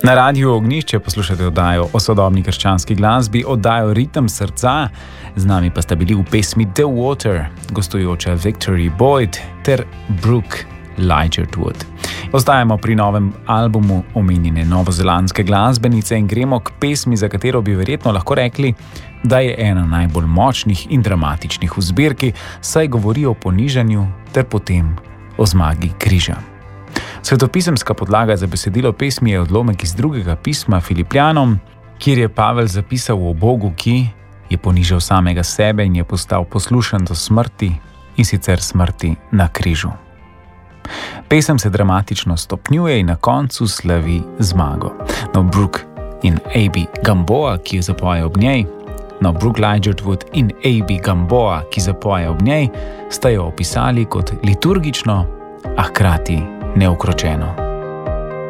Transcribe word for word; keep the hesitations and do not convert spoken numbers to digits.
Na Radiu Ognjišče poslušate oddajo o sodobni krščanski glasbi, oddajo Ritem srca. Z nami pa sta bili v pesmi The Water, gostujoča Victory Boyd ter Brooke Ligertwood. Ostajamo pri novem albumu omenjene novozelandske glasbenice in gremo k pesmi, za katero bi verjetno lahko rekli, da je ena najbolj močnih in dramatičnih v zbirki, saj govori o ponižanju ter potem o zmagi križa. Svetopisemska podlaga za besedilo pesmi je odlomek iz drugega pisma Filipljanom, kjer je Pavel zapisal o Bogu, ki je ponižal samega sebe in je postal poslušen do smrti, in sicer smrti na križu. Pesem se dramatično stopnjuje in na koncu slavi zmago. No, Brooke in A B Gamboa, ki jo zapoje ob njej, no, Brooke Ligertwood in A B Gamboa, ki zapoje ob njej, sta jo opisali kot liturgično, a hkrati neukročeno.